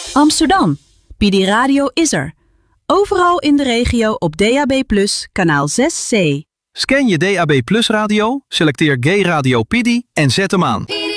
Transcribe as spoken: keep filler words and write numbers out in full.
Amsterdam. Pidi Radio is er. Overal in de regio op D A B plus, kanaal zes C. Scan je D A B plus radio, selecteer Gay Radio Pidi en zet hem aan.